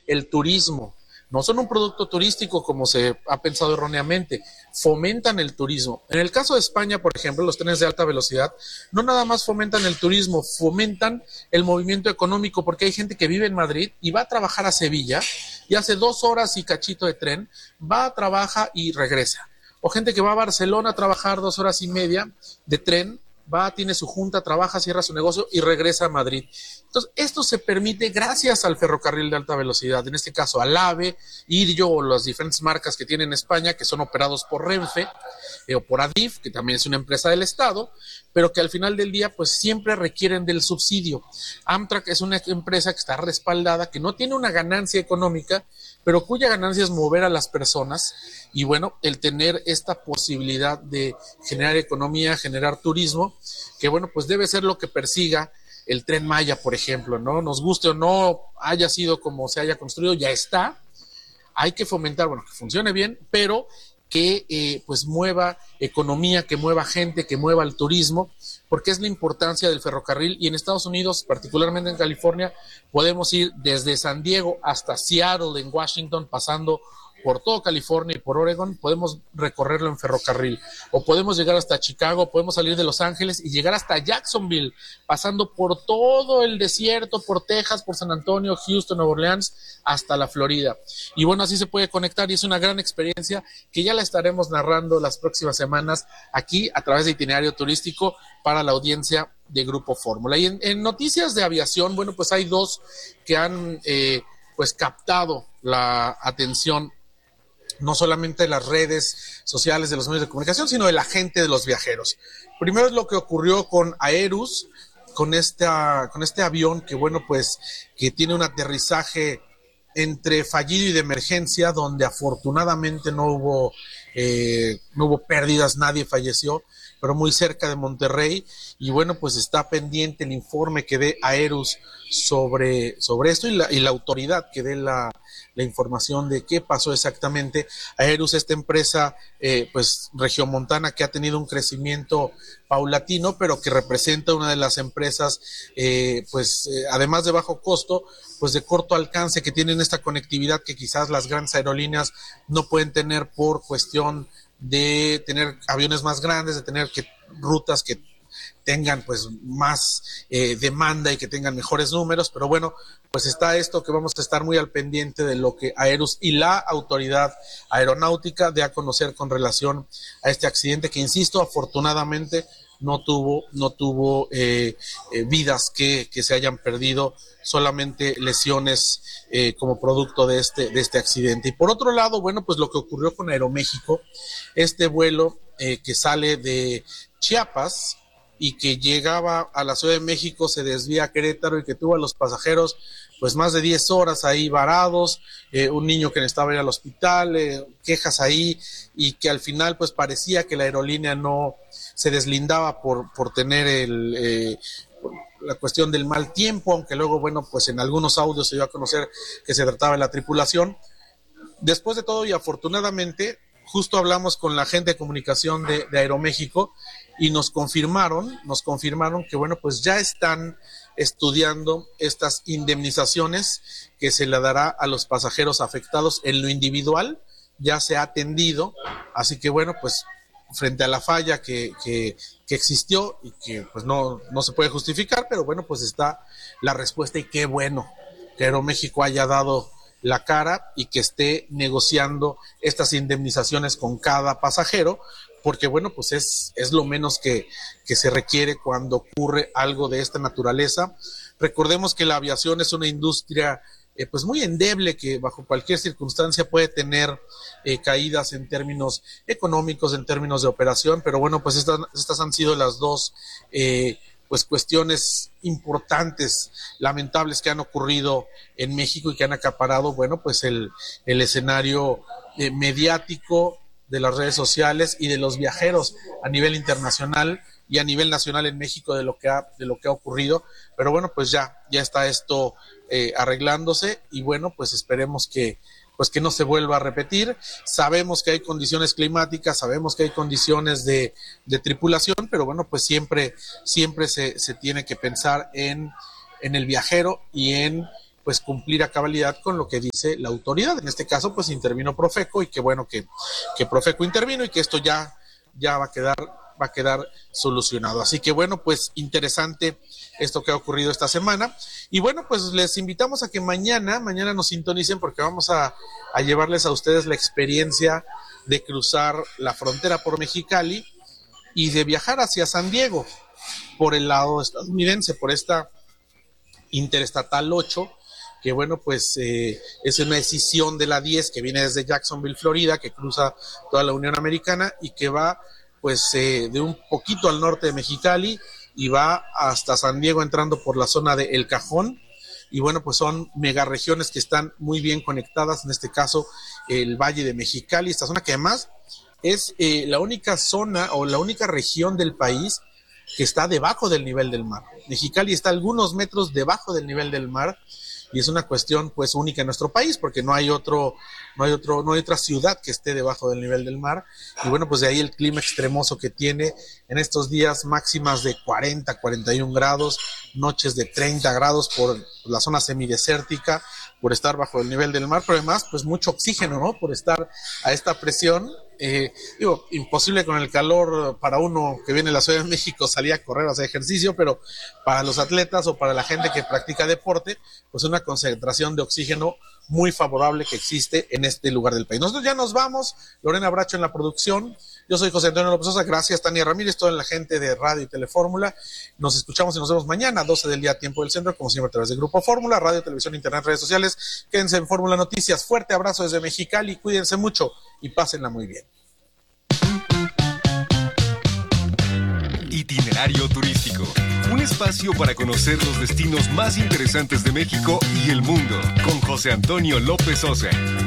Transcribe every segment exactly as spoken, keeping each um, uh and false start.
el turismo. No son un producto turístico como se ha pensado erróneamente, fomentan el turismo. En el caso de España, por ejemplo, los trenes de alta velocidad no nada más fomentan el turismo, fomentan el movimiento económico, porque hay gente que vive en Madrid y va a trabajar a Sevilla y hace dos horas y cachito de tren, va, trabaja y regresa. O gente que va a Barcelona a trabajar dos horas y media de tren, va, tiene su junta, trabaja, cierra su negocio y regresa a Madrid. Entonces, esto se permite gracias al ferrocarril de alta velocidad, en este caso al AVE, Iryo o las diferentes marcas que tiene en España, que son operados por Renfe eh, o por Adif, que también es una empresa del Estado, pero que al final del día pues siempre requieren del subsidio. Amtrak es una empresa que está respaldada, que no tiene una ganancia económica, pero cuya ganancia es mover a las personas y bueno, el tener esta posibilidad de generar economía, generar turismo, que bueno, pues debe ser lo que persiga el Tren Maya, por ejemplo, ¿no? Nos guste o no haya sido como se haya construido, ya está. Hay que fomentar, bueno, que funcione bien, pero que eh, pues mueva economía, que mueva gente, que mueva el turismo, porque es la importancia del ferrocarril. Y en Estados Unidos, particularmente en California, podemos ir desde San Diego hasta Seattle, en Washington, pasando por todo California y por Oregon, podemos recorrerlo en ferrocarril, o podemos llegar hasta Chicago, podemos salir de Los Ángeles y llegar hasta Jacksonville, pasando por todo el desierto, por Texas, por San Antonio, Houston, Nueva Orleans, hasta la Florida. Y bueno, así se puede conectar y es una gran experiencia que ya la estaremos narrando las próximas semanas aquí a través de Itinerario Turístico para la audiencia de Grupo Fórmula. Y en, en noticias de aviación, bueno, pues hay dos que han eh, pues captado la atención no solamente de las redes sociales de los medios de comunicación, sino de la gente, de los viajeros. Primero es lo que ocurrió con Aerus, con, esta, con este avión que, bueno, pues, que tiene un aterrizaje entre fallido y de emergencia, donde afortunadamente no hubo, eh, no hubo pérdidas, nadie falleció, pero muy cerca de Monterrey, y bueno, pues está pendiente el informe que dé Aerus sobre, sobre esto y la, y la autoridad que dé la, la información de qué pasó exactamente. Aerus, esta empresa eh, pues regiomontana que ha tenido un crecimiento paulatino, pero que representa una de las empresas eh, pues eh, además de bajo costo, pues de corto alcance, que tienen esta conectividad que quizás las grandes aerolíneas no pueden tener por cuestión de tener aviones más grandes, de tener que rutas que tengan pues más eh, demanda y que tengan mejores números, pero bueno, pues está esto que vamos a estar muy al pendiente de lo que Aerus y la autoridad aeronáutica dé a conocer con relación a este accidente que, insisto, afortunadamente no tuvo, no tuvo eh, eh, vidas que, que se hayan perdido, solamente lesiones eh, como producto de este, de este accidente. Y por otro lado, bueno, pues lo que ocurrió con Aeroméxico, este vuelo eh, que sale de Chiapas y que llegaba a la Ciudad de México, se desvía a Querétaro y que tuvo a los pasajeros pues más de diez horas ahí varados, eh, un niño que necesitaba ir al hospital, eh, quejas ahí, y que al final pues parecía que la aerolínea no se deslindaba por, por tener el, eh, la cuestión del mal tiempo, aunque luego, bueno, pues en algunos audios se dio a conocer que se trataba de la tripulación. Después de todo, y afortunadamente, justo hablamos con la gente de comunicación de, de Aeroméxico y nos confirmaron, nos confirmaron que, bueno, pues ya están estudiando estas indemnizaciones que se le dará a los pasajeros afectados en lo individual, ya se ha atendido, así que bueno, pues frente a la falla que, que, que existió y que pues no, no se puede justificar, pero bueno, pues está la respuesta, y qué bueno que Aeroméxico haya dado la cara y que esté negociando estas indemnizaciones con cada pasajero, porque bueno, pues es, es lo menos que, que se requiere cuando ocurre algo de esta naturaleza. Recordemos que la aviación es una industria eh, pues muy endeble, que bajo cualquier circunstancia puede tener eh, caídas en términos económicos, en términos de operación, pero bueno, pues estas, estas han sido las dos eh, pues cuestiones importantes, lamentables, que han ocurrido en México y que han acaparado, bueno, pues el, el escenario eh, mediático de las redes sociales y de los viajeros a nivel internacional y a nivel nacional en México de lo que ha, de lo que ha ocurrido. Pero bueno, pues ya, ya está esto eh, arreglándose, y bueno, pues esperemos que, pues que no se vuelva a repetir. Sabemos que hay condiciones climáticas, sabemos que hay condiciones de, de tripulación, pero bueno, pues siempre, siempre se, se tiene que pensar en, en el viajero y en pues cumplir a cabalidad con lo que dice la autoridad. En este caso, pues intervino Profeco y qué bueno que, que Profeco intervino y que esto ya, ya va a quedar, va a quedar solucionado. Así que bueno, pues interesante esto que ha ocurrido esta semana. Y bueno, pues les invitamos a que mañana, mañana nos sintonicen porque vamos a, a llevarles a ustedes la experiencia de cruzar la frontera por Mexicali y de viajar hacia San Diego por el lado estadounidense, por esta Interestatal ocho, que bueno, pues eh, es una decisión de la diez que viene desde Jacksonville, Florida, que cruza toda la Unión Americana y que va pues eh, de un poquito al norte de Mexicali y va hasta San Diego entrando por la zona de El Cajón. Y bueno, pues son megaregiones que están muy bien conectadas, en este caso el Valle de Mexicali, esta zona que además es eh, la única zona o la única región del país que está debajo del nivel del mar. Mexicali está algunos metros debajo del nivel del mar y es una cuestión pues única en nuestro país porque no hay otro, no hay otro, no hay otra ciudad que esté debajo del nivel del mar. Y bueno, pues de ahí el clima extremoso que tiene en estos días, máximas de cuarenta, cuarenta y un grados, noches de treinta grados por la zona semidesértica, por estar bajo el nivel del mar, pero además pues mucho oxígeno, ¿no? Por estar a esta presión. Eh, digo, imposible con el calor para uno que viene de la Ciudad de México salir a correr o hacer ejercicio, pero para los atletas o para la gente que practica deporte, pues una concentración de oxígeno muy favorable que existe en este lugar del país. Nosotros ya nos vamos, Lorena Bracho en la producción, yo soy José Antonio López Sosa, gracias Tania Ramírez, toda la gente de Radio y Telefórmula, nos escuchamos y nos vemos mañana, doce del día, tiempo del centro, como siempre a través del Grupo Fórmula, radio, televisión, internet, redes sociales, quédense en Fórmula Noticias, fuerte abrazo desde Mexicali, cuídense mucho y pásenla muy bien. Itinerario turístico, un espacio para conocer los destinos más interesantes de México y el mundo, con José Antonio López Sosa.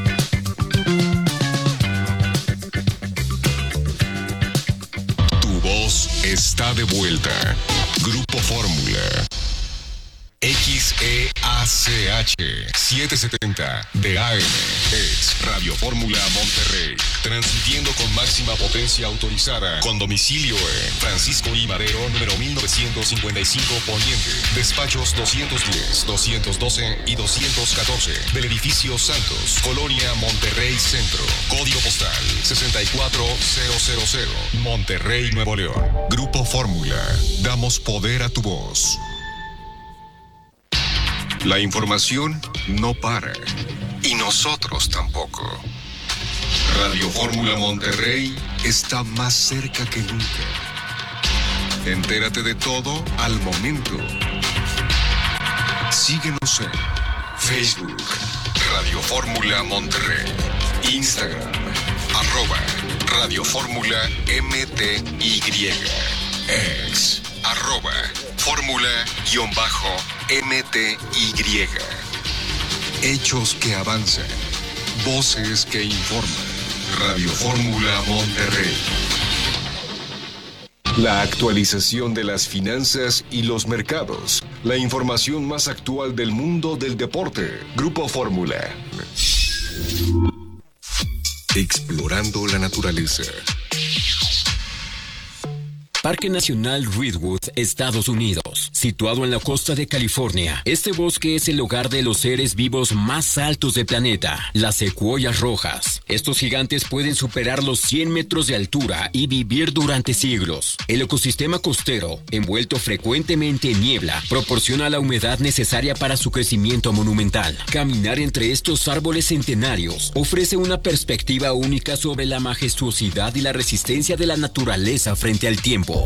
Tu voz está de vuelta. Grupo Fórmula. X E A C H setecientos setenta de A M es Radio Fórmula Monterrey, transmitiendo con máxima potencia autorizada, con domicilio en Francisco I. Madero, número mil novecientos cincuenta y cinco Poniente, despachos doscientos diez, doscientos doce y doscientos catorce, del edificio Santos, Colonia Monterrey Centro, código postal sesenta y cuatro mil, Monterrey, Nuevo León. Grupo Fórmula, damos poder a tu voz. La información no para, y nosotros tampoco. Radio Fórmula Monterrey está más cerca que nunca. Entérate de todo al momento. Síguenos en Facebook, Radio Fórmula Monterrey, Instagram, arroba Radio Fórmula M T Y, ex, arroba Fórmula-M T Y. Hechos que avanzan, voces que informan. Radio Fórmula Monterrey. La actualización de las finanzas y los mercados. La información más actual del mundo del deporte. Grupo Fórmula. Explorando la naturaleza. Parque Nacional Redwood, Estados Unidos, situado en la costa de California. Este bosque es el hogar de los seres vivos más altos del planeta, las secuoyas rojas. Estos gigantes pueden superar los cien metros de altura y vivir durante siglos. El ecosistema costero, envuelto frecuentemente en niebla, proporciona la humedad necesaria para su crecimiento monumental. Caminar entre estos árboles centenarios ofrece una perspectiva única sobre la majestuosidad y la resistencia de la naturaleza frente al tiempo.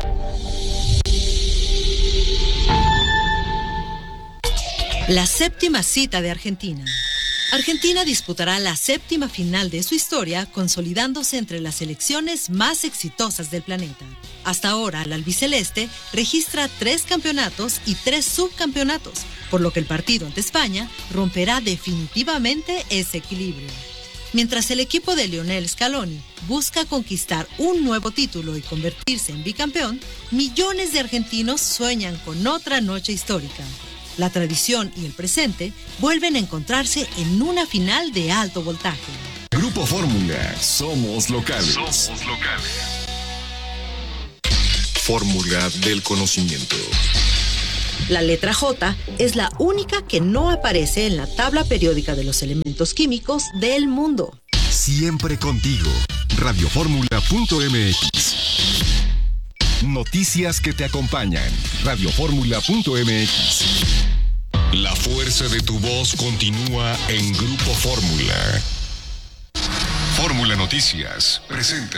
La séptima cita de Argentina. Argentina disputará la séptima final de su historia, consolidándose entre las selecciones más exitosas del planeta. Hasta ahora, el albiceleste registra tres campeonatos y tres subcampeonatos, por lo que el partido ante España romperá definitivamente ese equilibrio. Mientras el equipo de Lionel Scaloni busca conquistar un nuevo título y convertirse en bicampeón, millones de argentinos sueñan con otra noche histórica. La tradición y el presente vuelven a encontrarse en una final de alto voltaje. Grupo Fórmula, somos locales. Somos locales. Fórmula del conocimiento. La letra J es la única que no aparece en la tabla periódica de los elementos químicos del mundo. Siempre contigo. radioformula punto m x. Noticias que te acompañan. radioformula punto m x. La fuerza de tu voz continúa en Grupo Fórmula. Fórmula Noticias presenta.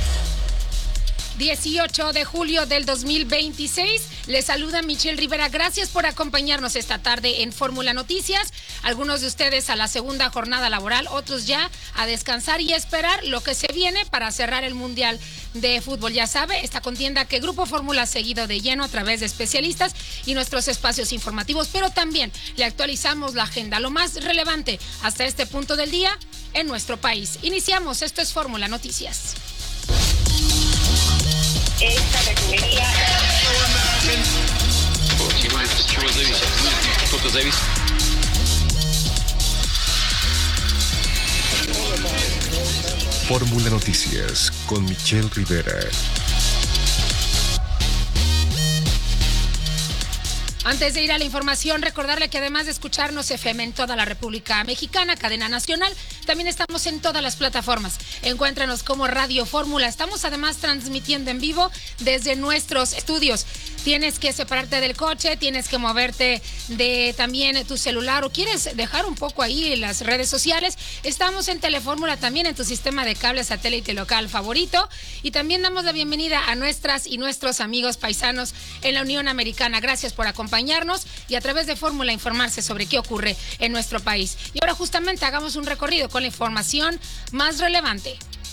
dieciocho de julio del dos mil veintiséis, les saluda Michelle Rivera. Gracias por acompañarnos esta tarde en Fórmula Noticias. Algunos de ustedes a la segunda jornada laboral, otros ya a descansar y esperar lo que se viene para cerrar el Mundial de Fútbol. Ya sabe, esta contienda que Grupo Fórmula ha seguido de lleno a través de especialistas y nuestros espacios informativos, pero también le actualizamos la agenda, lo más relevante hasta este punto del día en nuestro país. Iniciamos, esto es Fórmula Noticias. Esta refinería. Fórmula Noticias con Michelle Rivera. Antes de ir a la información, recordarle que además de escucharnos F M en toda la República Mexicana, cadena nacional, también estamos en todas las plataformas. Encuéntranos como Radio Fórmula. Estamos además transmitiendo en vivo desde nuestros estudios. Tienes que separarte del coche, tienes que moverte de también tu celular o quieres dejar un poco ahí en las redes sociales. Estamos en Telefórmula también en tu sistema de cable satélite local favorito. Y también damos la bienvenida a nuestras y nuestros amigos paisanos en la Unión Americana. Gracias por acompañarnos y a través de Fórmula informarse sobre qué ocurre en nuestro país. Y ahora justamente hagamos un recorrido con la información más relevante.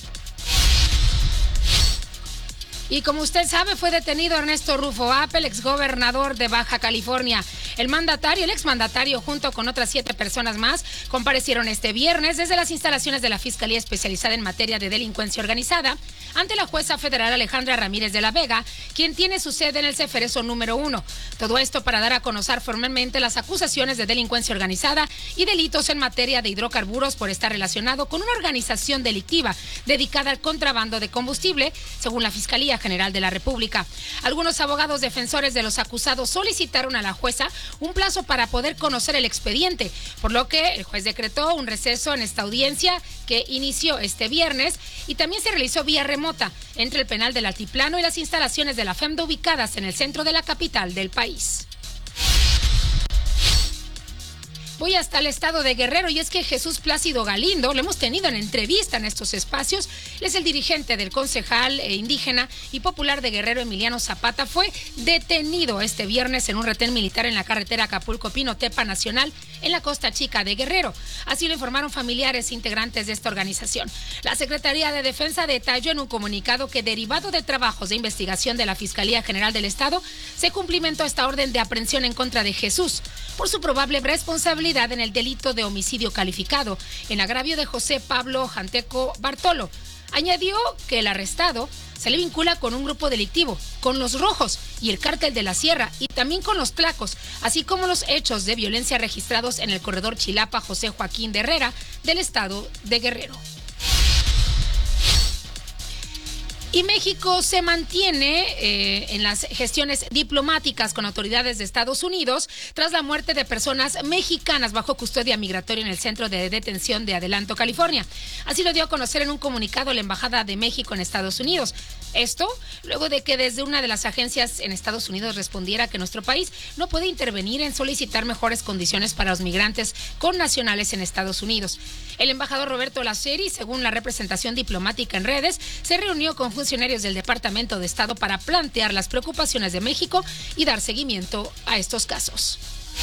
Y como usted sabe, fue detenido Ernesto Rufo Apple, exgobernador de Baja California. El mandatario, el exmandatario, junto con otras siete personas más, comparecieron este viernes desde las instalaciones de la Fiscalía Especializada en Materia de Delincuencia Organizada ante la jueza federal Alejandra Ramírez de la Vega, quien tiene su sede en el Ceferezo número uno. Todo esto para dar a conocer formalmente las acusaciones de delincuencia organizada y delitos en materia de hidrocarburos por estar relacionado con una organización delictiva dedicada al contrabando de combustible, según la Fiscalía General de la República. Algunos abogados defensores de los acusados solicitaron a la jueza un plazo para poder conocer el expediente, por lo que el juez decretó un receso en esta audiencia que inició este viernes y también se realizó vía remota entre el penal del Altiplano y las instalaciones de la FEMDA ubicadas en el centro de la capital del país. Voy hasta el estado de Guerrero y es que Jesús Plácido Galindo, lo hemos tenido en entrevista en estos espacios, él es el dirigente del concejal eh, indígena y popular de Guerrero, Emiliano Zapata, fue detenido este viernes en un retén militar en la carretera Acapulco-Pino-Tepa Nacional en la Costa Chica de Guerrero. Así lo informaron familiares integrantes de esta organización. La Secretaría de Defensa detalló en un comunicado que derivado de trabajos de investigación de la Fiscalía General del Estado, se cumplimentó esta orden de aprehensión en contra de Jesús por su probable responsabilidad en el delito de homicidio calificado en agravio de José Pablo Janteco Bartolo. Añadió que el arrestado se le vincula con un grupo delictivo, con los Rojos y el Cártel de la Sierra y también con los Tlacos, así como los hechos de violencia registrados en el corredor Chilapa José Joaquín de Herrera del estado de Guerrero. Y México se mantiene eh, en las gestiones diplomáticas con autoridades de Estados Unidos tras la muerte de personas mexicanas bajo custodia migratoria en el centro de detención de Adelanto, California. Así lo dio a conocer en un comunicado la Embajada de México en Estados Unidos. Esto luego de que desde una de las agencias en Estados Unidos respondiera que nuestro país no puede intervenir en solicitar mejores condiciones para los migrantes con nacionales en Estados Unidos. El embajador Roberto Laceri, según la representación diplomática en redes, se reunió con funcionarios del Departamento de Estado para plantear las preocupaciones de México y dar seguimiento a estos casos.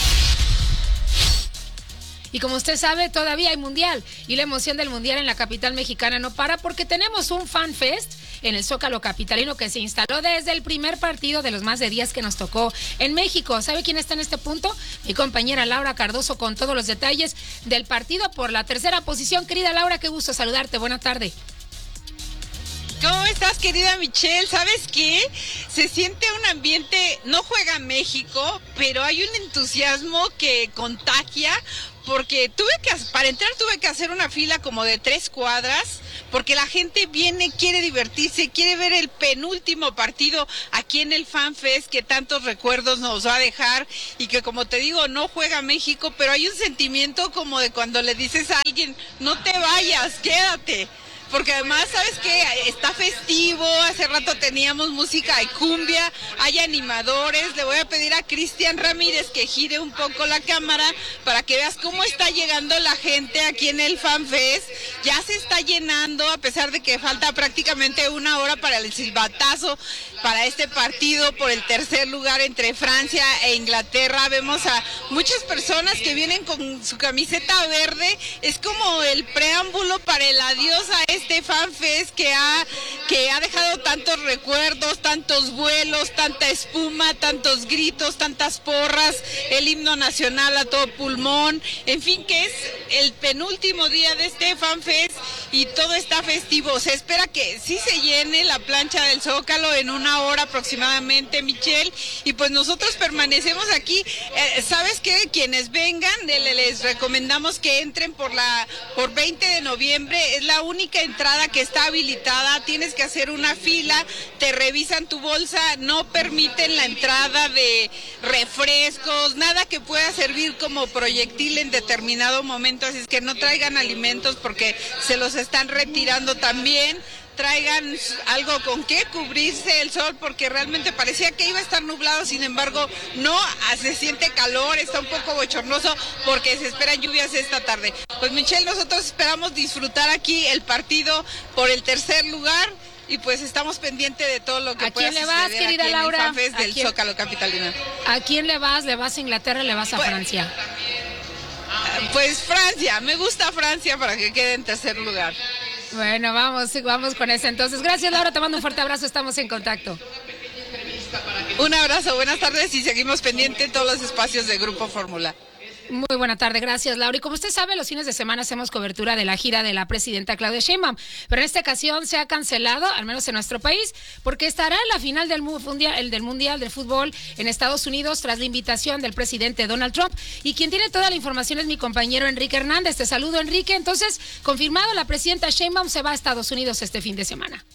Y como usted sabe, todavía hay mundial y la emoción del mundial en la capital mexicana no para porque tenemos un fan fest en el Zócalo capitalino que se instaló desde el primer partido de los más de diez que nos tocó en México. ¿Sabe quién está en este punto? Mi compañera Laura Cardoso con todos los detalles del partido por la tercera posición. Querida Laura, qué gusto saludarte. Buena tarde. ¿Cómo estás, querida Michelle? ¿Sabes qué? Se siente un ambiente, no juega México, pero hay un entusiasmo que contagia, porque tuve que, para entrar tuve que hacer una fila como de tres cuadras, porque la gente viene, quiere divertirse, quiere ver el penúltimo partido aquí en el FanFest que tantos recuerdos nos va a dejar, y que, como te digo, no juega México, pero hay un sentimiento como de cuando le dices a alguien, no te vayas, quédate. Porque además, ¿sabes qué? Está festivo, hace rato teníamos música de cumbia, hay animadores. Le voy a pedir a Cristian Ramírez que gire un poco la cámara para que veas cómo está llegando la gente aquí en el FanFest. Ya se está llenando, a pesar de que falta prácticamente una hora para el silbatazo para este partido por el tercer lugar entre Francia e Inglaterra. Vemos a muchas personas que vienen con su camiseta verde. Es como el preámbulo para el adiós a este este FanFest que ha, que ha dejado tantos recuerdos, tantos vuelos, tanta espuma, tantos gritos, tantas porras, el himno nacional a todo pulmón, en fin, que es el penúltimo día de este FanFest y todo está festivo. Se espera que sí se llene la plancha del Zócalo en una hora aproximadamente, Michelle, y pues nosotros permanecemos aquí. Eh, ¿Sabes qué? Quienes vengan, les recomendamos que entren por la por veinte de noviembre, es la única entrada que está habilitada, tienes que hacer una fila, te revisan tu bolsa, no permiten la entrada de refrescos, nada que pueda servir como proyectil en determinado momento, así es que no traigan alimentos porque se los están retirando también. Traigan algo con qué cubrirse el sol, porque realmente parecía que iba a estar nublado, sin embargo no, se siente calor, está un poco bochornoso porque se esperan lluvias esta tarde. Pues Michelle, nosotros esperamos disfrutar aquí el partido por el tercer lugar y pues estamos pendientes de todo lo que pueda suceder. ¿A quién le vas, querida Laura? En el FanFest del quién? Zócalo capitalino. ¿A quién le vas? ¿Le vas a Inglaterra o le vas a pues, Francia? Pues Francia, me gusta Francia para que quede en tercer lugar. Bueno, vamos, vamos con eso. Entonces, gracias, Laura, te mando un fuerte abrazo, estamos en contacto. Un abrazo, buenas tardes y seguimos pendientes en todos los espacios de Grupo Fórmula. Muy buena tarde, gracias, Laura. Y como usted sabe, los fines de semana hacemos cobertura de la gira de la presidenta Claudia Sheinbaum, pero en esta ocasión se ha cancelado, al menos en nuestro país, porque estará en la final del mundial, el del mundial del fútbol en Estados Unidos tras la invitación del presidente Donald Trump. Y quien tiene toda la información es mi compañero Enrique Hernández. Te saludo, Enrique. Entonces, confirmado, la presidenta Sheinbaum se va a Estados Unidos este fin de semana.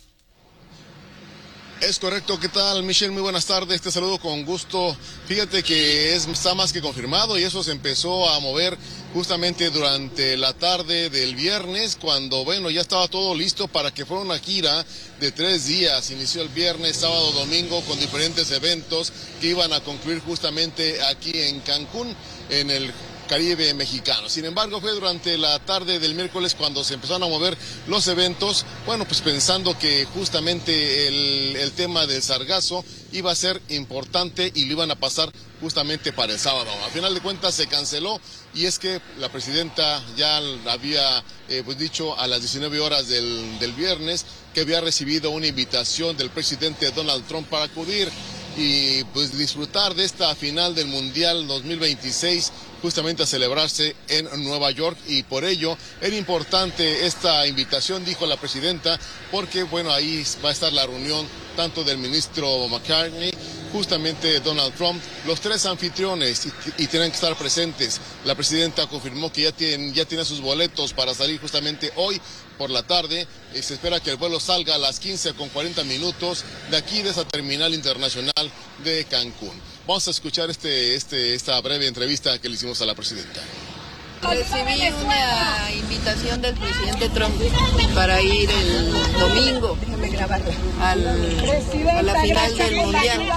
Es correcto, ¿qué tal, Michelle? Muy buenas tardes, te saludo con gusto. Fíjate que es, está más que confirmado y eso se empezó a mover justamente durante la tarde del viernes, cuando, bueno, ya estaba todo listo para que fuera una gira de tres días. Inició el viernes, sábado, domingo, con diferentes eventos que iban a concluir justamente aquí en Cancún, en el Caribe mexicano. Sin embargo, fue durante la tarde del miércoles cuando se empezaron a mover los eventos, bueno, pues pensando que justamente el, el tema del sargazo iba a ser importante y lo iban a pasar justamente para el sábado. A final de cuentas se canceló y es que la presidenta ya había eh, pues dicho a las diecinueve horas del, del viernes que había recibido una invitación del presidente Donald Trump para acudir y pues disfrutar de esta final del Mundial dos mil veintiséis justamente a celebrarse en Nueva York, y por ello era importante esta invitación, dijo la presidenta, porque bueno, ahí va a estar la reunión tanto del ministro McCartney, justamente Donald Trump, los tres anfitriones y, y tienen que estar presentes. La presidenta confirmó que ya tiene, ya tiene sus boletos para salir justamente hoy por la tarde, y se espera que el vuelo salga a las quince con cuarenta minutos de aquí, de esa terminal internacional de Cancún. Vamos a escuchar este, este, esta breve entrevista que le hicimos a la presidenta. Recibí una invitación del presidente Trump para ir el domingo al, a la final del Mundial.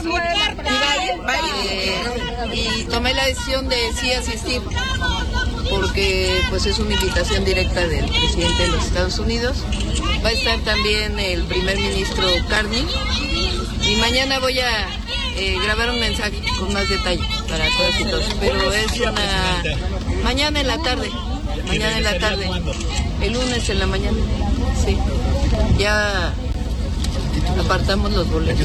Eh, y tomé la decisión de sí asistir, porque pues es una invitación directa del presidente de los Estados Unidos. Va a estar también el primer ministro Carney y mañana voy a eh, grabar un mensaje con más detalle para todos y todos. Pero es una mañana en la tarde, mañana en la tarde, el lunes en la mañana, sí. Ya apartamos los boletos.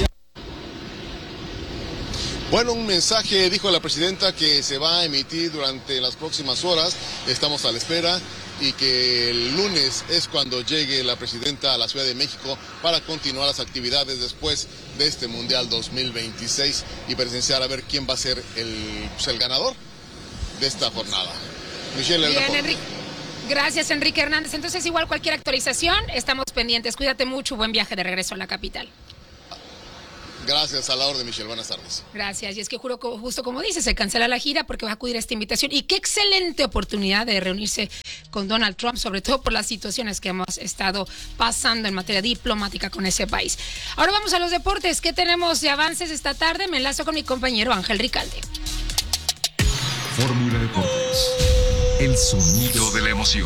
Bueno, un mensaje, dijo la presidenta, que se va a emitir durante las próximas horas. Estamos a la espera y que el lunes es cuando llegue la presidenta a la Ciudad de México para continuar las actividades después de este Mundial dos mil veintiséis y presenciar a ver quién va a ser el, pues, el ganador de esta jornada. Michelle, el Bien, Enrique. Gracias, Enrique Hernández. Entonces, igual cualquier actualización, estamos pendientes. Cuídate mucho, buen viaje de regreso a la capital. Gracias, a la orden, Michelle. Buenas tardes. Gracias. Y es que juro, justo como dice, se cancela la gira porque va a acudir a esta invitación. Y qué excelente oportunidad de reunirse con Donald Trump, sobre todo por las situaciones que hemos estado pasando en materia diplomática con ese país. Ahora vamos a los deportes. ¿Qué tenemos de avances esta tarde? Me enlazo con mi compañero Ángel Ricalde. Fórmula Deportes. El sonido de la emoción.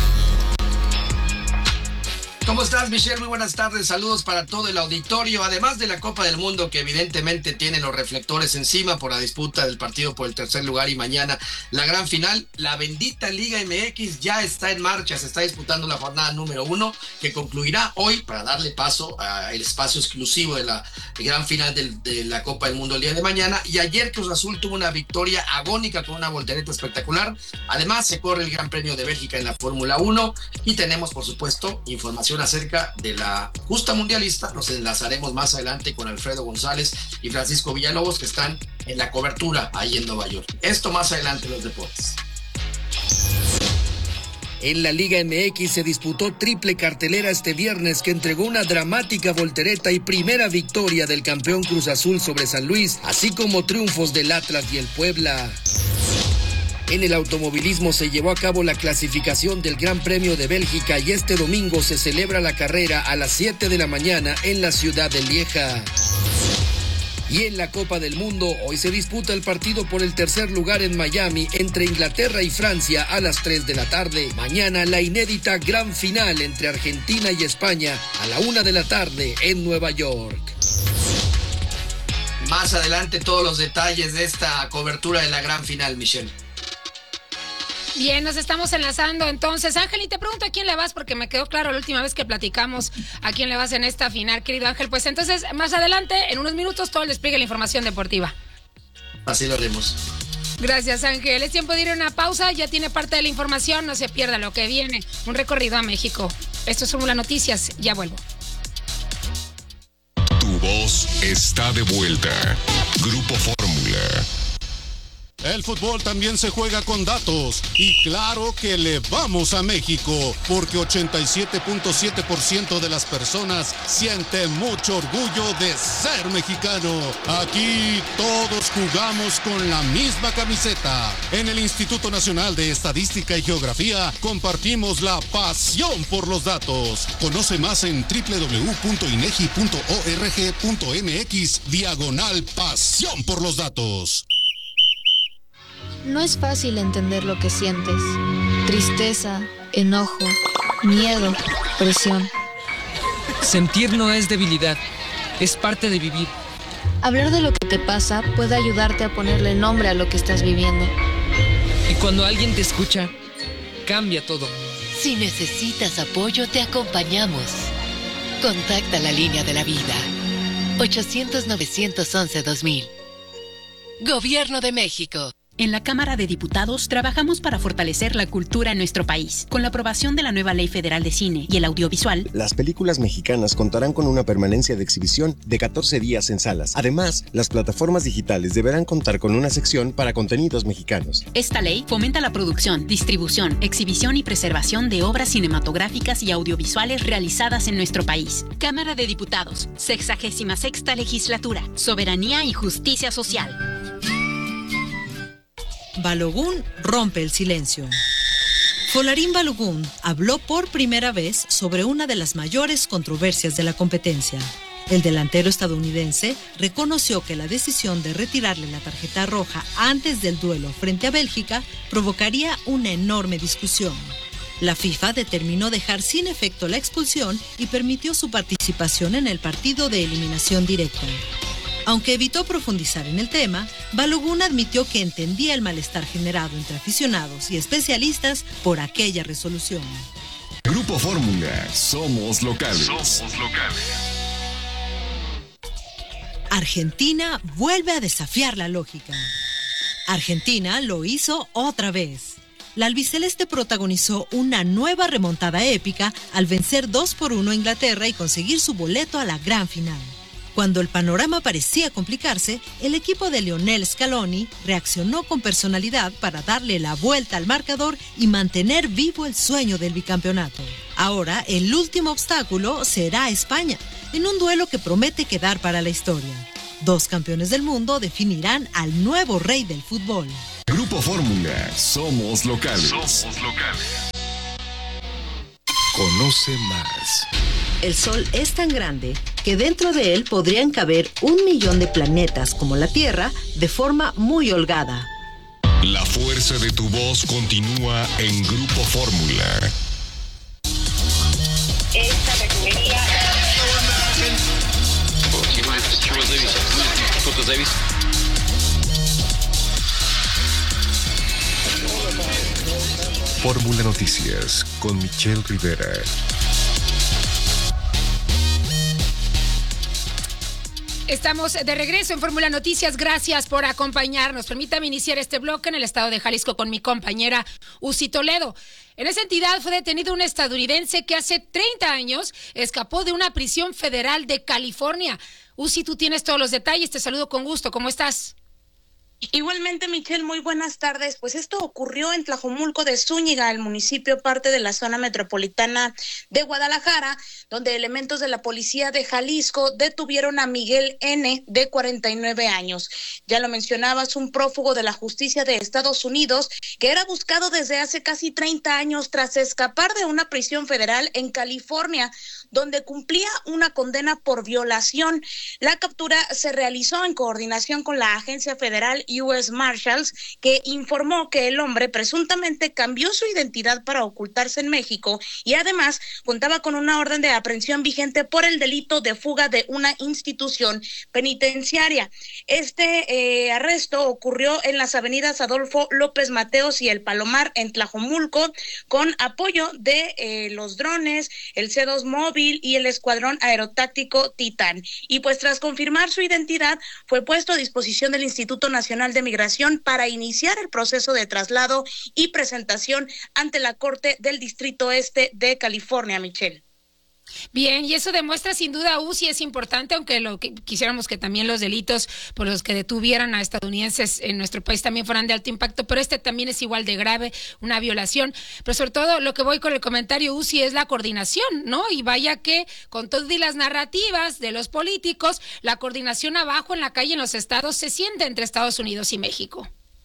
¿Cómo estás, Michelle? Muy buenas tardes. Saludos para todo el auditorio. Además de la Copa del Mundo, que evidentemente tiene los reflectores encima por la disputa del partido por el tercer lugar y mañana la gran final, la bendita Liga M X ya está en marcha. Se está disputando la jornada número uno, que concluirá hoy para darle paso al espacio exclusivo de la gran final de, de la Copa del Mundo el día de mañana. Y ayer Cruz Azul tuvo una victoria agónica con una voltereta espectacular. Además, se corre el Gran Premio de Bélgica en la Fórmula uno y tenemos, por supuesto, información acerca de la justa mundialista. Nos enlazaremos más adelante con Alfredo González y Francisco Villalobos, que están en la cobertura ahí en Nueva York. Esto más adelante en los deportes. En la Liga M X se disputó triple cartelera este viernes, que entregó una dramática voltereta y primera victoria del campeón Cruz Azul sobre San Luis, así como triunfos del Atlas y el Puebla. En el automovilismo se llevó a cabo la clasificación del Gran Premio de Bélgica y este domingo se celebra la carrera a las siete de la mañana en la ciudad de Lieja. Y en la Copa del Mundo, hoy se disputa el partido por el tercer lugar en Miami entre Inglaterra y Francia a las tres de la tarde. Mañana la inédita gran final entre Argentina y España a la una de la tarde en Nueva York. Más adelante todos los detalles de esta cobertura de la gran final, Michelle. Bien, nos estamos enlazando entonces. Ángel, y te pregunto a quién le vas, porque me quedó claro la última vez que platicamos a quién le vas en esta final, querido Ángel. Pues entonces, más adelante, en unos minutos, todo el despliegue de la información deportiva. Así lo haremos. Gracias, Ángel. Es tiempo de ir a una pausa. Ya tiene parte de la información. No se pierda lo que viene. Un recorrido a México. Esto es Fórmula Noticias. Ya vuelvo. Tu voz está de vuelta. Grupo Fórmula. El fútbol también se juega con datos y claro que le vamos a México porque ochenta y siete punto siete por ciento de las personas sienten mucho orgullo de ser mexicano. Aquí todos jugamos con la misma camiseta. En el Instituto Nacional de Estadística y Geografía compartimos la pasión por los datos. Conoce más en doble u doble u doble u punto inegi punto org punto mx diagonal pasión por los datos. No es fácil entender lo que sientes. Tristeza, enojo, miedo, presión. Sentir no es debilidad, es parte de vivir. Hablar de lo que te pasa puede ayudarte a ponerle nombre a lo que estás viviendo. Y cuando alguien te escucha, cambia todo. Si necesitas apoyo, te acompañamos. Contacta la línea de la vida. ochocientos, novecientos once, dos mil. Gobierno de México. En la Cámara de Diputados trabajamos para fortalecer la cultura en nuestro país. Con la aprobación de la nueva Ley Federal de Cine y el Audiovisual, las películas mexicanas contarán con una permanencia de exhibición de catorce días en salas. Además, las plataformas digitales deberán contar con una sección para contenidos mexicanos. Esta ley fomenta la producción, distribución, exhibición y preservación de obras cinematográficas y audiovisuales realizadas en nuestro país. Cámara de Diputados, sexagésima sexta legislatura, soberanía y justicia social. Balogun rompe el silencio. Folarín Balogun habló por primera vez sobre una de las mayores controversias de la competencia. El delantero estadounidense reconoció que la decisión de retirarle la tarjeta roja antes del duelo frente a Bélgica provocaría una enorme discusión. La FIFA determinó dejar sin efecto la expulsión y permitió su participación en el partido de eliminación directa. Aunque evitó profundizar en el tema, Balogun admitió que entendía el malestar generado entre aficionados y especialistas por aquella resolución. Grupo Fórmula, somos locales. Somos locales. Argentina vuelve a desafiar la lógica. Argentina lo hizo otra vez. la albiceleste protagonizó una nueva remontada épica al vencer dos por uno a Inglaterra y conseguir su boleto a la gran final. Cuando el panorama parecía complicarse, el equipo de Lionel Scaloni reaccionó con personalidad para darle la vuelta al marcador y mantener vivo el sueño del bicampeonato. Ahora, el último obstáculo será España, en un duelo que promete quedar para la historia. Dos campeones del mundo definirán al nuevo rey del fútbol. Grupo Fórmula, somos locales. Somos locales. Conoce más. El Sol es tan grande que dentro de él podrían caber un millón de planetas como la Tierra de forma muy holgada. La fuerza de tu voz continúa en Grupo Fórmula. Esta refinería. Fórmula Noticias con Michelle Rivera. Estamos de regreso en Fórmula Noticias. Gracias por acompañarnos. Permítame iniciar este bloque en el estado de Jalisco con mi compañera Uzi Toledo. En esa entidad fue detenido un estadounidense que hace treinta años escapó de una prisión federal de California. Uzi, tú tienes todos los detalles. Te saludo con gusto. ¿Cómo estás? Igualmente, Michelle, muy buenas tardes. Pues esto ocurrió en Tlajomulco de Zúñiga, el municipio parte de la zona metropolitana de Guadalajara, donde elementos de la policía de Jalisco detuvieron a Miguel N., de cuarenta y nueve años. Ya lo mencionabas, un prófugo de la justicia de Estados Unidos que era buscado desde hace casi treinta años tras escapar de una prisión federal en California, donde cumplía una condena por violación. La captura se realizó en coordinación con la agencia federal U S Marshals, que informó que el hombre presuntamente cambió su identidad para ocultarse en México y además contaba con una orden de aprehensión vigente por el delito de fuga de una institución penitenciaria. Este eh, arresto ocurrió en las avenidas Adolfo López Mateos y El Palomar en Tlajomulco, con apoyo de eh, los drones, el C dos móvil y el escuadrón aerotáctico Titán. Y pues tras confirmar su identidad, fue puesto a disposición del Instituto Nacional de Migración para iniciar el proceso de traslado y presentación ante la Corte del Distrito Este de California, Michelle. Bien, y eso demuestra sin duda, Uzi, es importante, aunque lo que quisiéramos que también los delitos por los que detuvieran a estadounidenses en nuestro país también fueran de alto impacto, pero este también es igual de grave, una violación. Pero sobre todo lo que voy con el comentario, Uzi, es la coordinación, ¿no? Y vaya que con todas las narrativas de los políticos, la coordinación abajo en la calle en los estados se siente entre Estados Unidos y México.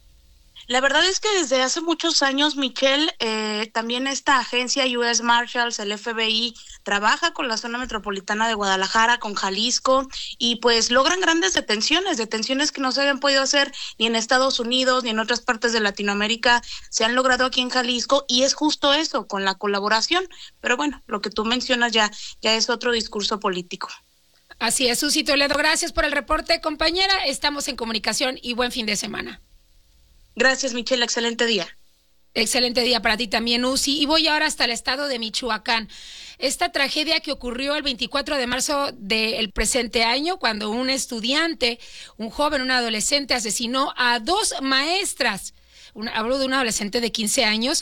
La verdad es que desde hace muchos años, Michelle, eh, también esta agencia U S Marshals, el F B I, trabaja con la zona metropolitana de Guadalajara, con Jalisco, y pues logran grandes detenciones, detenciones que no se habían podido hacer ni en Estados Unidos ni en otras partes de Latinoamérica, se han logrado aquí en Jalisco, y es justo eso, con la colaboración. Pero bueno, lo que tú mencionas ya, ya es otro discurso político. Así es, Uzi Toledo, gracias por el reporte, compañera, estamos en comunicación y buen fin de semana. Gracias, Michelle, excelente día. Excelente día para ti también, Uzi. Y voy ahora hasta el estado de Michoacán. Esta tragedia que ocurrió el veinticuatro de marzo del presente año, cuando un estudiante, un joven, un adolescente, asesinó a dos maestras. Una, hablo de un adolescente de quince años,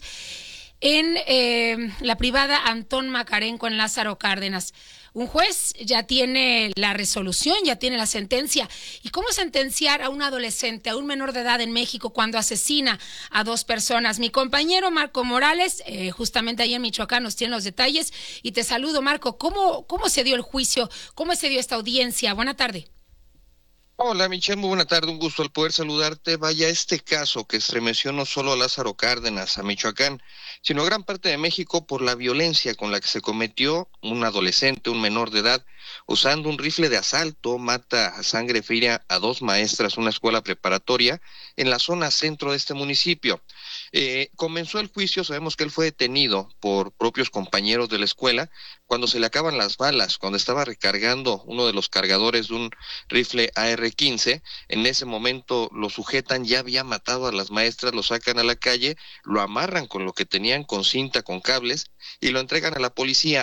en eh, la privada Antón Macarenco en Lázaro Cárdenas. Un juez ya tiene la resolución, ya tiene la sentencia. ¿Y cómo sentenciar a un adolescente, a un menor de edad en México cuando asesina a dos personas? Mi compañero Marco Morales, eh, justamente ahí en Michoacán, nos tiene los detalles. Y te saludo, Marco. ¿Cómo, cómo se dio el juicio? ¿Cómo se dio esta audiencia? Buena tarde. Hola, Michelle, muy buena tarde, un gusto al poder saludarte. Vaya, este caso que estremeció no solo a Lázaro Cárdenas, a Michoacán, sino a gran parte de México por la violencia con la que se cometió. Un adolescente, un menor de edad, usando un rifle de asalto, mata a sangre fría a dos maestras, una escuela preparatoria, en la zona centro de este municipio. Eh, comenzó el juicio, sabemos que él fue detenido por propios compañeros de la escuela, cuando se le acaban las balas, cuando estaba recargando uno de los cargadores de un rifle A R quince, en ese momento lo sujetan, ya había matado a las maestras, lo sacan a la calle, lo amarran con lo que tenían, con cinta, con cables, y lo entregan a la policía. A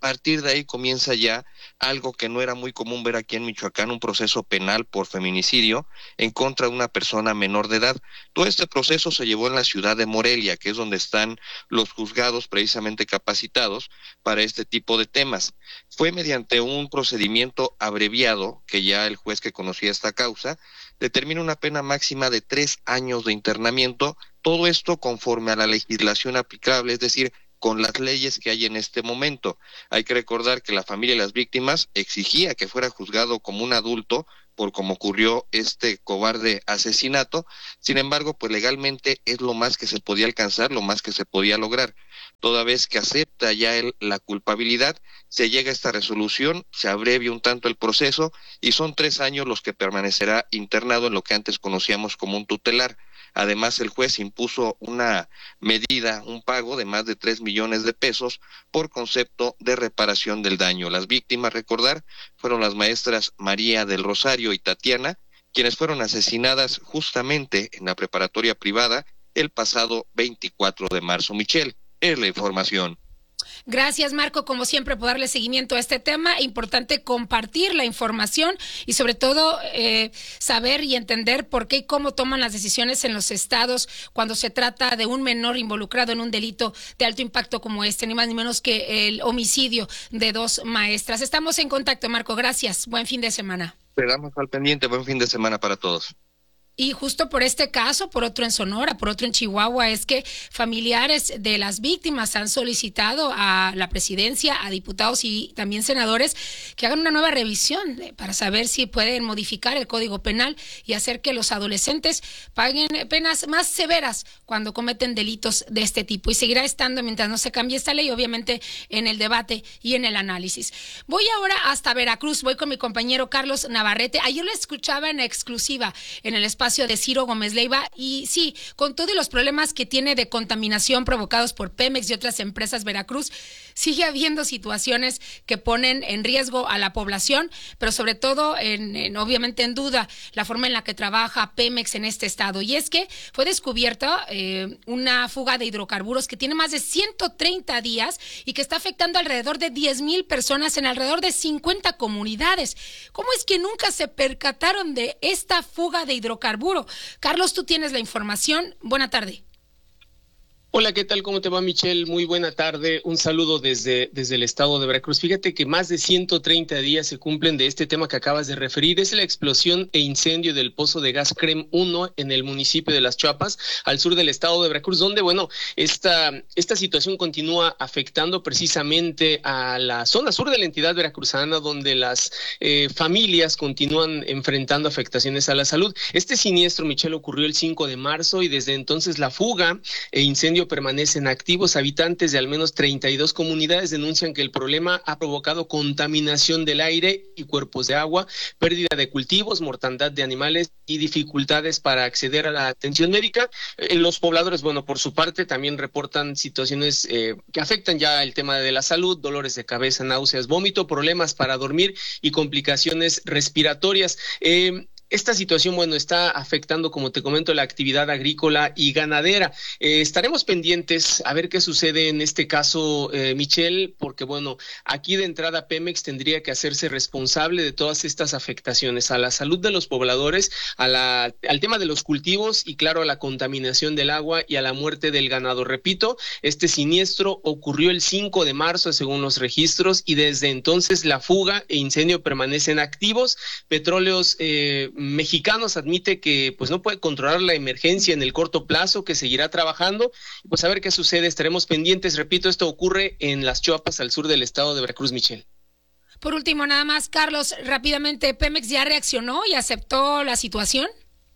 partir de ahí comienza ya algo que no era muy común ver aquí en Michoacán, un proceso penal por feminicidio en contra de una persona menor de edad. Todo este proceso se llevó en la ciudad de Morelia, que es donde están los juzgados precisamente capacitados para este tipo de temas. Fue mediante un procedimiento abreviado que ya el juez que conocía esta causa determina una pena máxima de tres años de internamiento, todo esto conforme a la legislación aplicable, es decir, con las leyes que hay en este momento. Hay que recordar que la familia de las víctimas exigía que fuera juzgado como un adulto por cómo ocurrió este cobarde asesinato. Sin embargo, pues legalmente es lo más que se podía alcanzar, lo más que se podía lograr. Toda vez que acepta ya él la culpabilidad, se llega a esta resolución, se abrevia un tanto el proceso y son tres años los que permanecerá internado en lo que antes conocíamos como un tutelar. Además, el juez impuso una medida, un pago de más de tres millones de pesos por concepto de reparación del daño. Las víctimas, recordar, fueron las maestras María del Rosario y Tatiana, quienes fueron asesinadas justamente en la preparatoria privada el pasado veinticuatro de marzo. Michelle, es la información. Gracias, Marco, como siempre, por darle seguimiento a este tema. Importante compartir la información y sobre todo eh, saber y entender por qué y cómo toman las decisiones en los estados cuando se trata de un menor involucrado en un delito de alto impacto como este, ni más ni menos que el homicidio de dos maestras. Estamos en contacto, Marco. Gracias. Buen fin de semana. Quedamos al pendiente. Buen fin de semana para todos. Y justo por este caso, por otro en Sonora, por otro en Chihuahua, es que familiares de las víctimas han solicitado a la presidencia, a diputados y también senadores que hagan una nueva revisión para saber si pueden modificar el Código Penal y hacer que los adolescentes paguen penas más severas cuando cometen delitos de este tipo. Y seguirá estando mientras no se cambie esta ley, obviamente, en el debate y en el análisis. Voy ahora hasta Veracruz, voy con mi compañero Carlos Navarrete. Ayer lo escuchaba en exclusiva en el espacio de Ciro Gómez Leiva y sí, con todos los problemas que tiene de contaminación provocados por Pemex y otras empresas, Veracruz sigue habiendo situaciones que ponen en riesgo a la población, pero sobre todo en, en obviamente en duda la forma en la que trabaja Pemex en este estado. Y es que fue descubierta eh, una fuga de hidrocarburos que tiene más de ciento treinta días y que está afectando alrededor de diez mil personas en alrededor de cincuenta comunidades. ¿Cómo es que nunca se percataron de esta fuga de hidrocarburos? Carlos, tú tienes la información. Buena tarde. Hola, ¿qué tal? ¿Cómo te va, Michelle? Muy buena tarde. Un saludo desde, desde el estado de Veracruz. Fíjate que más de ciento treinta días se cumplen de este tema que acabas de referir. Es la explosión e incendio del pozo de gas Crem uno en el municipio de Las Chuapas, al sur del estado de Veracruz, donde, bueno, esta, esta situación continúa afectando precisamente a la zona sur de la entidad veracruzana, donde las eh, familias continúan enfrentando afectaciones a la salud. Este siniestro, Michelle, ocurrió el cinco de marzo y desde entonces la fuga e incendio permanecen activos. Habitantes de al menos treinta y dos comunidades denuncian que el problema ha provocado contaminación del aire y cuerpos de agua, pérdida de cultivos, mortandad de animales y dificultades para acceder a la atención médica. Eh, los pobladores, bueno, por su parte también reportan situaciones eh, que afectan ya el tema de la salud, dolores de cabeza, náuseas, vómito, problemas para dormir y complicaciones respiratorias. Eh, Esta situación, bueno, está afectando, como te comento, la actividad agrícola y ganadera. Eh, estaremos pendientes a ver qué sucede en este caso, eh, Michelle, porque, bueno, aquí de entrada Pemex tendría que hacerse responsable de todas estas afectaciones a la salud de los pobladores, a la, al tema de los cultivos y, claro, a la contaminación del agua y a la muerte del ganado. Repito, este siniestro ocurrió el cinco de marzo, según los registros, y desde entonces la fuga e incendio permanecen activos. Petróleos eh, Mexicanos admite que pues no puede controlar la emergencia en el corto plazo, que seguirá trabajando. Pues a ver qué sucede, estaremos pendientes. Repito, esto ocurre en Las Chuapas, al sur del estado de Veracruz, Michelle. Por último, nada más, Carlos, rápidamente, ¿Pemex ya reaccionó y aceptó la situación?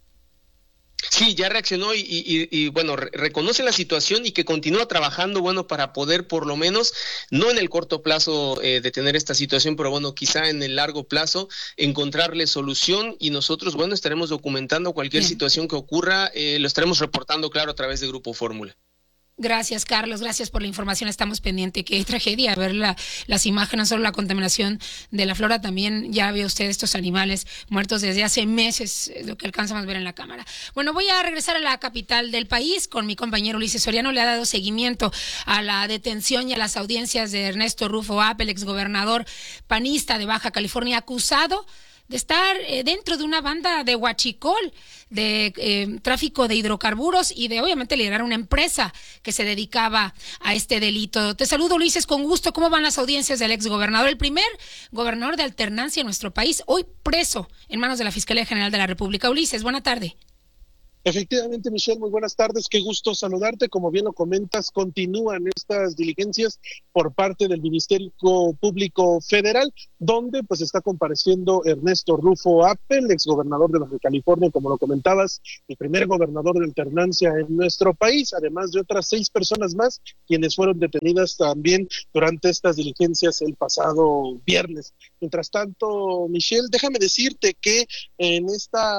Sí, ya reaccionó y, y, y bueno, re- reconoce la situación y que continúa trabajando, bueno, para poder por lo menos, no en el corto plazo eh, detener esta situación, pero bueno, quizá en el largo plazo encontrarle solución, y nosotros, bueno, estaremos documentando cualquier Bien. situación que ocurra, eh, lo estaremos reportando, claro, a través de Grupo Fórmula. Gracias, Carlos. Gracias por la información. Estamos pendientes. Qué tragedia ver la, las imágenes, no solo la contaminación de la flora, también ya ve usted estos animales muertos desde hace meses, lo que alcanzamos a ver en la cámara. Bueno, voy a regresar a la capital del país con mi compañero Ulises Soriano. Le ha dado seguimiento a la detención y a las audiencias de Ernesto Rufo Apple, el exgobernador panista de Baja California, acusado de estar eh, dentro de una banda de huachicol, de eh, tráfico de hidrocarburos y de obviamente liderar una empresa que se dedicaba a este delito. Te saludo, Ulises, con gusto. ¿Cómo van las audiencias del exgobernador, el primer gobernador de alternancia en nuestro país, hoy preso en manos de la Fiscalía General de la República? Ulises, buena tarde. Efectivamente, Michelle, muy buenas tardes, qué gusto saludarte. Como bien lo comentas, continúan estas diligencias por parte del Ministerio Público Federal, donde pues está compareciendo Ernesto Rufo Apple, exgobernador de Baja California, como lo comentabas, el primer gobernador de alternancia en nuestro país, además de otras seis personas más, quienes fueron detenidas también durante estas diligencias el pasado viernes. Mientras tanto, Michelle, déjame decirte que en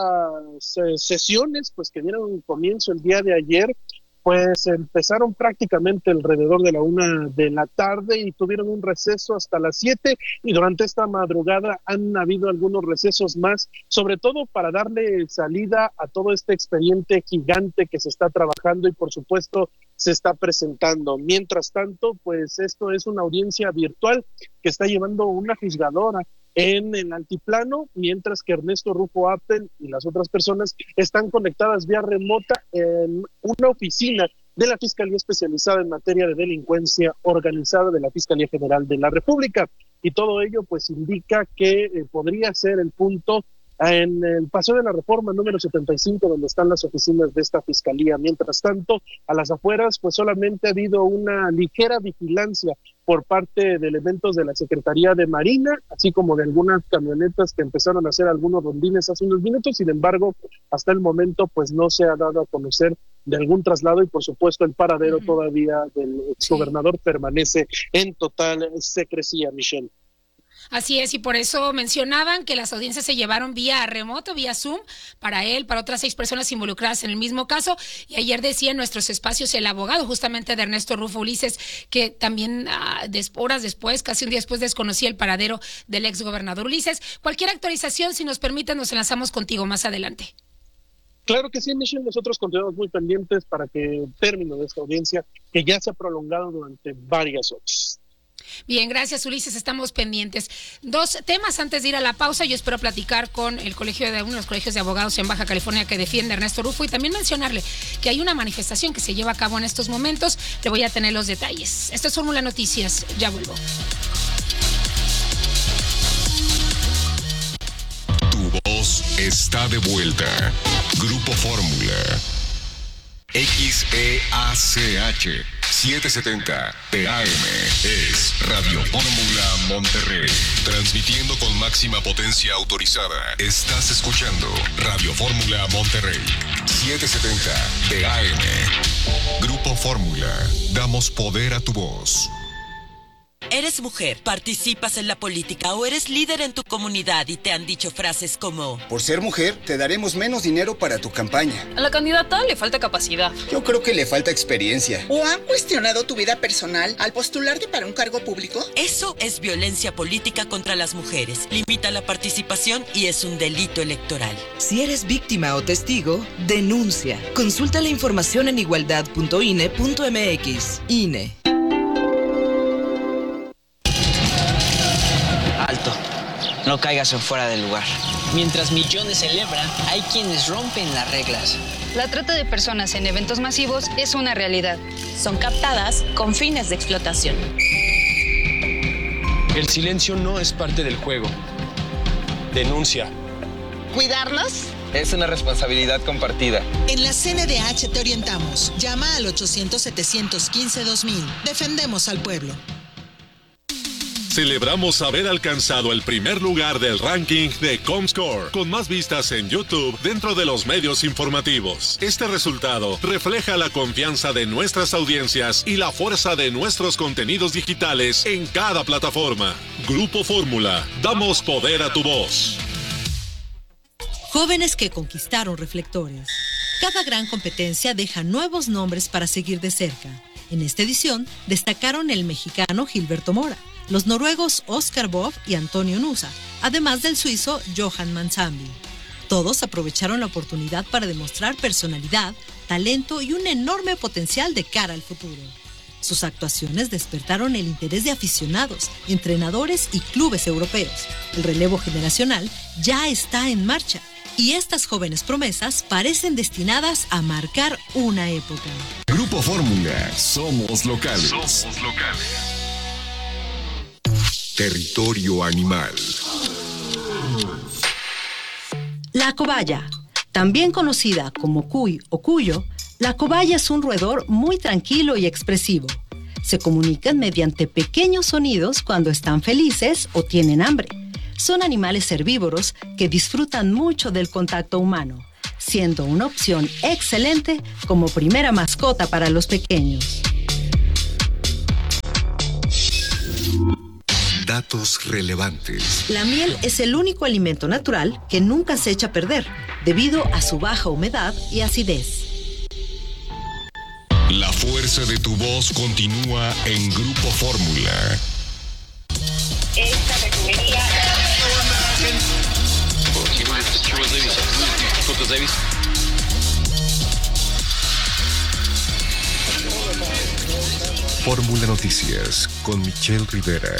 estas eh, sesiones, pues que dieron comienzo el día de ayer, pues empezaron prácticamente alrededor de la una de la tarde y tuvieron un receso hasta las siete, y durante esta madrugada han habido algunos recesos más, sobre todo para darle salida a todo este expediente gigante que se está trabajando y por supuesto se está presentando. Mientras tanto, pues esto es una audiencia virtual que está llevando una juzgadora en el altiplano, mientras que Ernesto Rufo Apple y las otras personas están conectadas vía remota en una oficina de la Fiscalía Especializada en Materia de Delincuencia Organizada de la Fiscalía General de la República. Y todo ello pues indica que eh, podría ser el punto en el Paseo de la Reforma número setenta y cinco, donde están las oficinas de esta fiscalía. Mientras tanto, a las afueras, pues solamente ha habido una ligera vigilancia por parte de elementos de la Secretaría de Marina, así como de algunas camionetas que empezaron a hacer algunos rondines hace unos minutos. Sin embargo, hasta el momento, pues no se ha dado a conocer de algún traslado y, por supuesto, el paradero uh-huh. todavía del exgobernador sí. permanece en total secrecía, Michelle. Así es, y por eso mencionaban que las audiencias se llevaron vía remoto, vía Zoom, para él, para otras seis personas involucradas en el mismo caso. Y ayer decía en nuestros espacios el abogado justamente de Ernesto Rufo, Ulises, que también ah, des, horas después, casi un día después, desconocía el paradero del exgobernador. Ulises, cualquier actualización, si nos permiten, nos enlazamos contigo más adelante. Claro que sí, Michelle, nosotros continuamos muy pendientes para que término de esta audiencia, que ya se ha prolongado durante varias horas. Bien, gracias, Ulises, estamos pendientes. Dos temas antes de ir a la pausa. Yo espero platicar con el colegio de uno de los colegios de abogados en Baja California que defiende a Ernesto Rufo, y también mencionarle que hay una manifestación que se lleva a cabo en estos momentos. Te voy a tener los detalles. Esto es Fórmula Noticias, ya vuelvo. Tu voz está de vuelta. Grupo Fórmula. X E A C H setecientos setenta de A M es Radio Fórmula Monterrey, transmitiendo con máxima potencia autorizada. Estás escuchando Radio Fórmula Monterrey setecientos setenta de A M. Grupo Fórmula, damos poder a tu voz. ¿Eres mujer, participas en la política o eres líder en tu comunidad y te han dicho frases como: por ser mujer, te daremos menos dinero para tu campaña? A la candidata le falta capacidad. Yo creo que le falta experiencia. ¿O han cuestionado tu vida personal al postularte para un cargo público? Eso es violencia política contra las mujeres. Limita la participación y es un delito electoral. Si eres víctima o testigo, denuncia. Consulta la información en igualdad punto i n e punto m x. I N E. Alto, no caigas en fuera del lugar. Mientras millones celebran, hay quienes rompen las reglas. La trata de personas en eventos masivos es una realidad. Son captadas con fines de explotación. El silencio no es parte del juego. Denuncia. ¿Cuidarlos? Es una responsabilidad compartida. En la C N D H te orientamos. Llama al ochocientos, setecientos quince, dos mil. Defendemos al pueblo. Celebramos haber alcanzado el primer lugar del ranking de Comscore, con más vistas en YouTube dentro de los medios informativos. Este resultado refleja la confianza de nuestras audiencias y la fuerza de nuestros contenidos digitales en cada plataforma. Grupo Fórmula, damos poder a tu voz. Jóvenes que conquistaron reflectores. Cada gran competencia deja nuevos nombres para seguir de cerca. En esta edición destacaron el mexicano Gilberto Mora, los noruegos Oscar Bob y Antonio Nusa, además del suizo Johan Mansambi. Todos aprovecharon la oportunidad para demostrar personalidad, talento y un enorme potencial de cara al futuro. Sus actuaciones despertaron el interés de aficionados, entrenadores y clubes europeos. El relevo generacional ya está en marcha y estas jóvenes promesas parecen destinadas a marcar una época. Grupo Fórmula, somos locales. Somos locales. Territorio animal. La cobaya, también conocida como cuy o cuyo, la cobaya es un roedor muy tranquilo y expresivo. Se comunican mediante pequeños sonidos cuando están felices o tienen hambre. Son animales herbívoros que disfrutan mucho del contacto humano, siendo una opción excelente como primera mascota para los pequeños. Datos relevantes. La miel es el único alimento natural que nunca se echa a perder, debido a su baja humedad y acidez. La fuerza de tu voz continúa en Grupo Fórmula. Esta refinería... Fórmula Noticias con Michelle Rivera.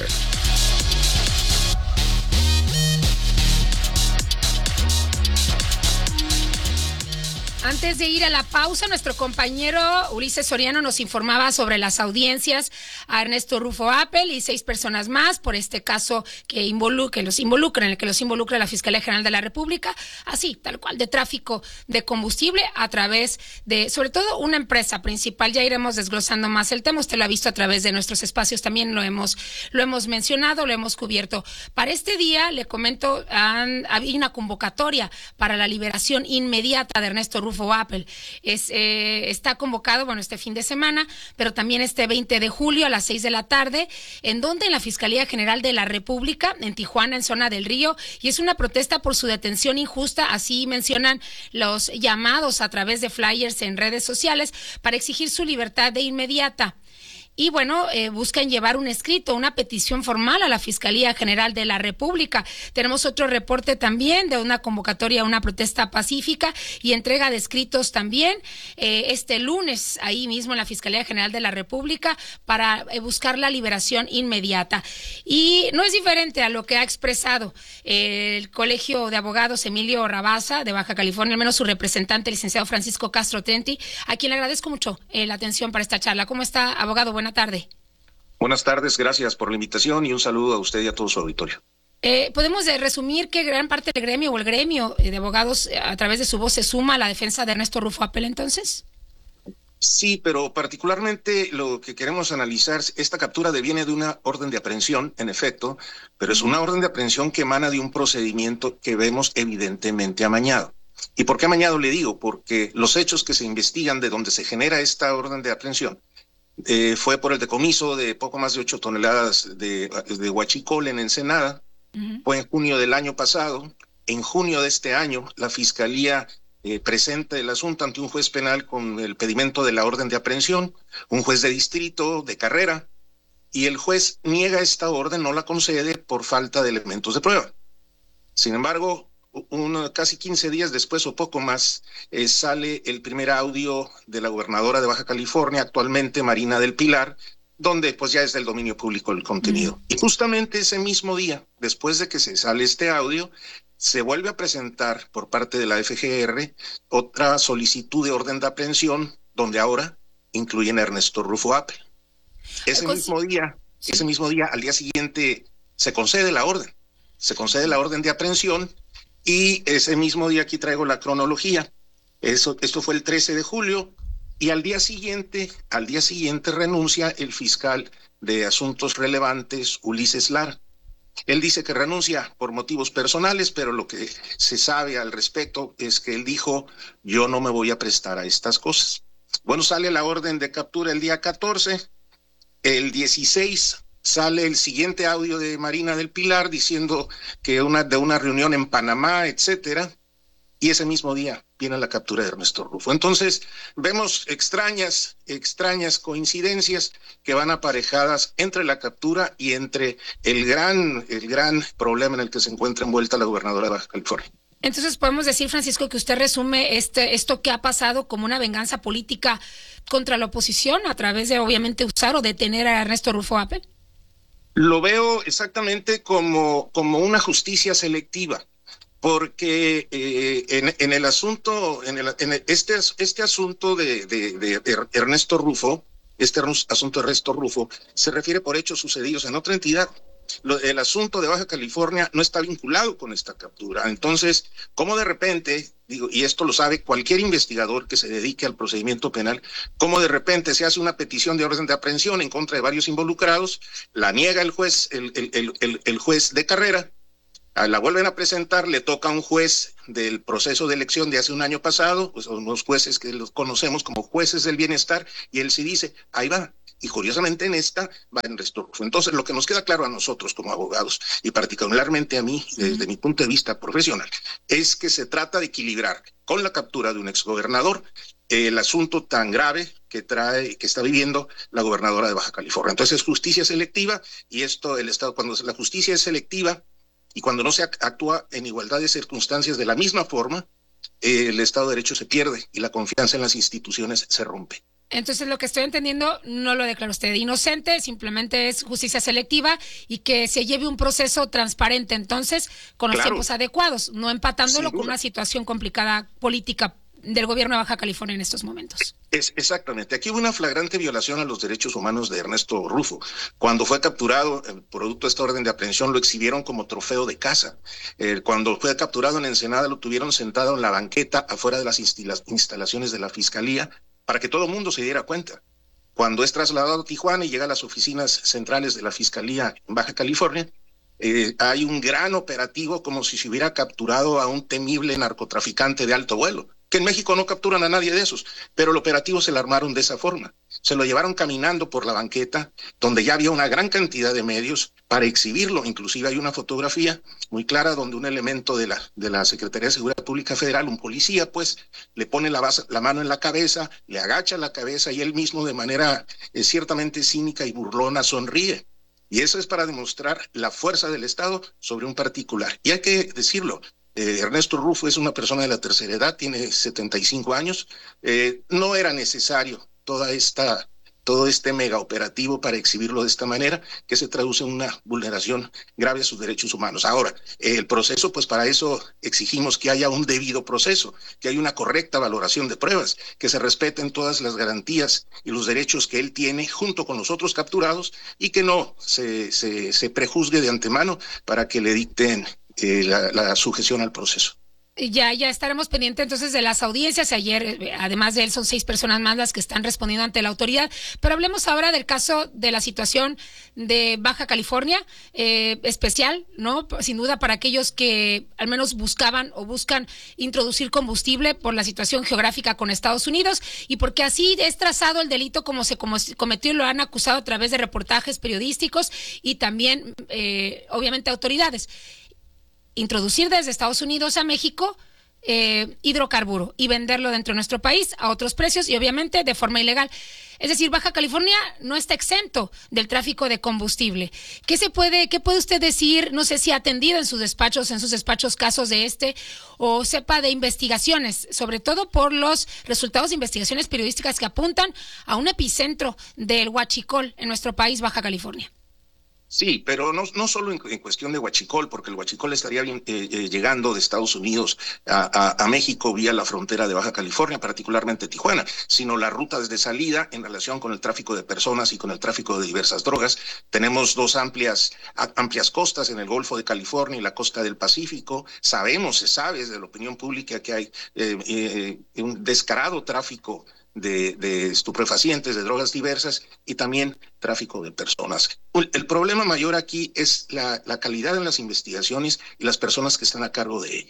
Antes de ir a la pausa, nuestro compañero Ulises Soriano nos informaba sobre las audiencias a Ernesto Rufo Appel y seis personas más por este caso que, involucra, que los involucra, en el que los involucra la Fiscalía General de la República, así, tal cual, de tráfico de combustible a través de, sobre todo, una empresa principal. Ya iremos desglosando más el tema. Usted lo ha visto a través de nuestros espacios, también lo hemos, lo hemos mencionado, lo hemos cubierto. Para este día, le comento, han, hay una convocatoria para la liberación inmediata de Ernesto Rufo Appel. Es, eh, está convocado, bueno, este fin de semana, pero también este veinte de julio a las seis de la tarde, en donde en la Fiscalía General de la República, en Tijuana, en zona del Río, y es una protesta por su detención injusta, así mencionan los llamados a través de flyers en redes sociales para exigir su libertad de inmediata. Y bueno, eh, buscan llevar un escrito, una petición formal a la Fiscalía General de la República. Tenemos otro reporte también de una convocatoria a una protesta pacífica y entrega de escritos también eh, este lunes, ahí mismo en la Fiscalía General de la República, para eh, buscar la liberación inmediata. Y no es diferente a lo que ha expresado eh, el Colegio de Abogados Emilio Rabasa de Baja California, al menos su representante, el licenciado Francisco Castro Tenti, a quien le agradezco mucho eh, la atención para esta charla. ¿Cómo está, abogado? Buenas tardes. Buenas tardes, gracias por la invitación y un saludo a usted y a todo su auditorio. Eh, ¿Podemos eh, resumir que gran parte del gremio o el gremio eh, de abogados eh, a través de su voz se suma a la defensa de Ernesto Rufo Appel entonces? Sí, pero particularmente lo que queremos analizar, esta captura deviene de una orden de aprehensión, en efecto, pero es una orden de aprehensión que emana de un procedimiento que vemos evidentemente amañado. ¿Y por qué amañado le digo? Porque los hechos que se investigan de donde se genera esta orden de aprehensión Eh, fue por el decomiso de poco más de ocho toneladas de, de huachicol en Ensenada. Uh-huh. Fue en junio del año pasado. En junio de este año, la Fiscalía eh, presenta el asunto ante un juez penal con el pedimento de la orden de aprehensión, un juez de distrito de carrera, y el juez niega esta orden, no la concede por falta de elementos de prueba. Sin embargo, uno, casi quince días después o poco más, eh, sale el primer audio de la gobernadora de Baja California, actualmente Marina del Pilar, donde pues ya es del dominio público el contenido. Mm. Y justamente ese mismo día, después de que se sale este audio, se vuelve a presentar por parte de la F G R otra solicitud de orden de aprehensión, donde ahora incluyen a Ernesto Rufo Appel. Ese pues, mismo día, sí. ese mismo día, al día siguiente, se concede la orden, se concede la orden de aprehensión. Y ese mismo día, aquí traigo la cronología, eso, esto fue el trece de julio, y al día siguiente, al día siguiente renuncia el fiscal de Asuntos Relevantes, Ulises Lara. Él dice que renuncia por motivos personales, pero lo que se sabe al respecto es que él dijo, yo no me voy a prestar a estas cosas. Bueno, sale la orden de captura el día catorce, el dieciséis sale el siguiente audio de Marina del Pilar diciendo que una de una reunión en Panamá, etcétera. y ese mismo día viene la captura de Ernesto Rufo. Entonces, vemos extrañas, extrañas coincidencias que van aparejadas entre la captura y entre el gran, el gran problema en el que se encuentra envuelta la gobernadora de Baja California. Entonces podemos decir, Francisco, que usted resume este esto que ha pasado como una venganza política contra la oposición a través de, obviamente, usar o detener a Ernesto Rufo Appel. Lo veo exactamente como, como una justicia selectiva. Porque eh, en, en el asunto, en, el, en el, este, este asunto de, de, de Ernesto Rufo, este asunto de Ernesto Rufo, se refiere por hechos sucedidos en otra entidad. Lo, el asunto de Baja California no está vinculado con esta captura. Entonces, ¿cómo de repente, digo, y esto lo sabe cualquier investigador que se dedique al procedimiento penal, cómo de repente se hace una petición de orden de aprehensión en contra de varios involucrados, la niega el juez, el, el, el, el, el juez de carrera, la vuelven a presentar, le toca a un juez del proceso de elección de hace un año pasado, pues unos jueces que los conocemos como jueces del bienestar, y él sí dice, ahí va. Y curiosamente en esta va Ernesto Rufo. Entonces, lo que nos queda claro a nosotros como abogados, y particularmente a mí, desde mi punto de vista profesional, es que se trata de equilibrar con la captura de un exgobernador el asunto tan grave que trae, que está viviendo la gobernadora de Baja California. Entonces, es justicia selectiva, y esto, el Estado, cuando la justicia es selectiva, y cuando no se actúa en igualdad de circunstancias de la misma forma, eh, el Estado de Derecho se pierde y la confianza en las instituciones se rompe. Entonces, lo que estoy entendiendo, no lo declara usted inocente, simplemente es justicia selectiva y que se lleve un proceso transparente, entonces, con los claro. tiempos adecuados, no empatándolo con una situación complicada política del gobierno de Baja California en estos momentos. Es exactamente. Aquí hubo una flagrante violación a los derechos humanos de Ernesto Rufo. Cuando fue capturado, el producto de esta orden de aprehensión, lo exhibieron como trofeo de caza. Eh, cuando fue capturado en Ensenada, lo tuvieron sentado en la banqueta afuera de las instala- instalaciones de la Fiscalía para que todo el mundo se diera cuenta. Cuando es trasladado a Tijuana y llega a las oficinas centrales de la Fiscalía en Baja California, eh, hay un gran operativo como si se hubiera capturado a un temible narcotraficante de alto vuelo. Que en México no capturan a nadie de esos, pero el operativo se lo armaron de esa forma. Se lo llevaron caminando por la banqueta, donde ya había una gran cantidad de medios para exhibirlo. Inclusive hay una fotografía muy clara donde un elemento de la, de la Secretaría de Seguridad Pública Federal, un policía, pues, le pone la, base, la mano en la cabeza, le agacha la cabeza y él mismo de manera eh, ciertamente cínica y burlona sonríe. Y eso es para demostrar la fuerza del Estado sobre un particular. Y hay que decirlo, Eh, Ernesto Rufo es una persona de la tercera edad, tiene setenta y cinco años, eh, no era necesario toda esta, todo este mega operativo para exhibirlo de esta manera, que se traduce en una vulneración grave a sus derechos humanos. Ahora, eh, el proceso, pues para eso exigimos que haya un debido proceso, que haya una correcta valoración de pruebas, que se respeten todas las garantías y los derechos que él tiene junto con los otros capturados y que no se, se, se prejuzgue de antemano para que le dicten Eh, la, la sujeción al proceso. Ya, ya estaremos pendientes entonces de las audiencias. Ayer, además de él, son seis personas más las que están respondiendo ante la autoridad. Pero hablemos ahora del caso de la situación de Baja California, eh, especial, ¿no? Sin duda para aquellos que al menos buscaban o buscan introducir combustible por la situación geográfica con Estados Unidos y porque así es trazado el delito como se como cometió y lo han acusado a través de reportajes periodísticos y también, eh, obviamente, autoridades. Introducir desde Estados Unidos a México eh, hidrocarburo y venderlo dentro de nuestro país a otros precios y obviamente de forma ilegal. Es decir, Baja California no está exento del tráfico de combustible. ¿Qué se puede, qué puede usted decir? No sé si ha atendido en sus despachos, en sus despachos casos de este, o sepa de investigaciones, sobre todo por los resultados de investigaciones periodísticas que apuntan a un epicentro del huachicol en nuestro país, Baja California. Sí, pero no, no solo en, en cuestión de huachicol, porque el huachicol estaría bien, eh, eh, llegando de Estados Unidos a, a, a México vía la frontera de Baja California, particularmente Tijuana, sino las rutas de salida en relación con el tráfico de personas y con el tráfico de diversas drogas. Tenemos dos amplias, a, amplias costas en el Golfo de California y la costa del Pacífico. Sabemos, se sabe desde la opinión pública que hay eh, eh, un descarado tráfico De, de estupefacientes, de drogas diversas y también tráfico de personas. El problema mayor aquí es la, la calidad en las investigaciones y las personas que están a cargo de ella.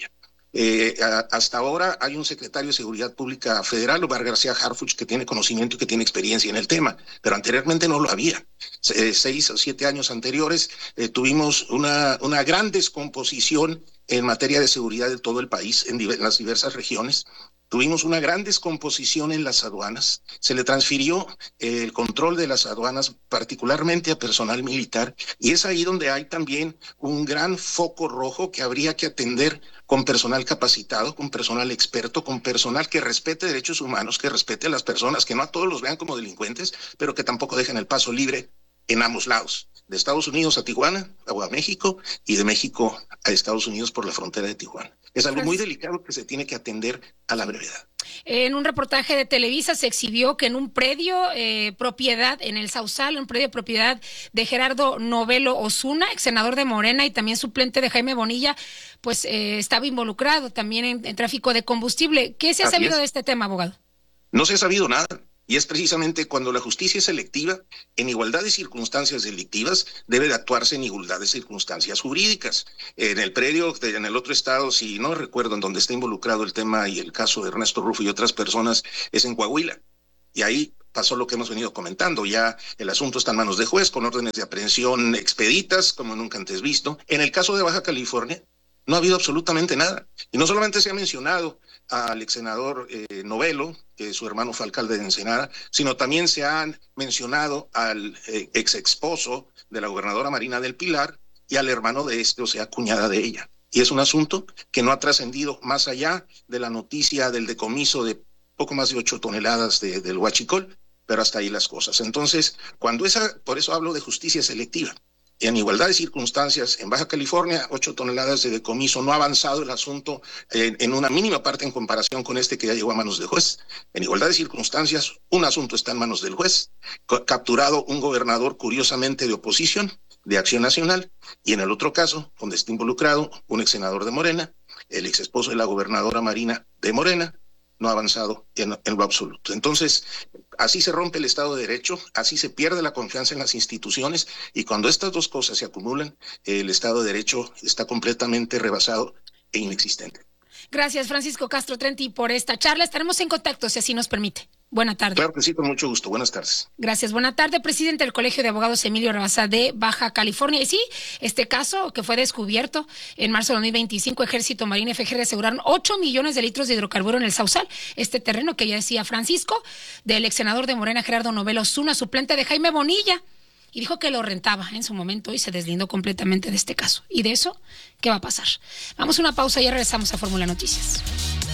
Eh, a, hasta ahora hay un secretario de Seguridad Pública Federal, Omar García Harfuch, que tiene conocimiento y que tiene experiencia en el tema, pero anteriormente no lo había. Se, seis o siete años anteriores eh, tuvimos una, una gran descomposición en materia de seguridad de todo el país, en, en las diversas regiones. Tuvimos una gran descomposición en las aduanas, se le transfirió eh, el control de las aduanas particularmente a personal militar, y es ahí donde hay también un gran foco rojo que habría que atender con personal capacitado, con personal experto, con personal que respete derechos humanos, que respete a las personas, que no a todos los vean como delincuentes, pero que tampoco dejen el paso libre en ambos lados, de Estados Unidos a Tijuana, a México, y de México a Estados Unidos por la frontera de Tijuana. Es algo muy delicado que se tiene que atender a la brevedad. En un reportaje de Televisa se exhibió que en un predio eh, propiedad, en el Sausal, un predio de propiedad de Gerardo Novelo Osuna, ex senador de Morena y también suplente de Jaime Bonilla, pues eh, estaba involucrado también en, en tráfico de combustible. ¿Qué se ha Así sabido es. de este tema, abogado? No se ha sabido nada. Y es precisamente cuando la justicia es selectiva, en igualdad de circunstancias delictivas, debe de actuarse en igualdad de circunstancias jurídicas. En el predio, en el otro estado, si no recuerdo en donde está involucrado el tema y el caso de Ernesto Rufo y otras personas, es en Coahuila. Y ahí pasó lo que hemos venido comentando. Ya el asunto está en manos de juez, con órdenes de aprehensión expeditas, como nunca antes visto. En el caso de Baja California, no ha habido absolutamente nada. Y no solamente se ha mencionado al ex senador eh, Novelo, que su hermano fue alcalde de Ensenada, sino también se han mencionado al eh, ex esposo de la gobernadora Marina del Pilar y al hermano de este, o sea, cuñada de ella. Y es un asunto que no ha trascendido más allá de la noticia del decomiso de poco más de ocho toneladas de, del huachicol, pero hasta ahí las cosas. Entonces, cuando esa, por eso hablo de justicia selectiva. En igualdad de circunstancias, en Baja California, ocho toneladas de decomiso, no ha avanzado el asunto en, en una mínima parte en comparación con este que ya llegó a manos del juez. En igualdad de circunstancias, un asunto está en manos del juez, capturado un gobernador curiosamente de oposición, de Acción Nacional, y en el otro caso, donde está involucrado un ex senador de Morena, el ex esposo de la gobernadora Marina de Morena, no ha avanzado en, en lo absoluto. Entonces, así se rompe el Estado de Derecho, así se pierde la confianza en las instituciones, y cuando estas dos cosas se acumulan, el Estado de Derecho está completamente rebasado e inexistente. Gracias, Francisco Castro Trenti, por esta charla. Estaremos en contacto, si así nos permite. Buena tarde. Claro que sí, con mucho gusto. Buenas tardes. Gracias. Buena tarde, presidente del Colegio de Abogados Emilio Rabasa de Baja California. Y sí, este caso que fue descubierto en marzo de dos mil veinticinco, Ejército, Marina y F G R aseguraron ocho millones de litros de hidrocarburo en el Sausal. Este terreno que ya decía Francisco, del ex senador de Morena, Gerardo Novelo Osuna, suplente de Jaime Bonilla. Y dijo que lo rentaba en su momento y se deslindó completamente de este caso. Y de eso, ¿qué va a pasar? Vamos a una pausa y ya regresamos a Fórmula Noticias.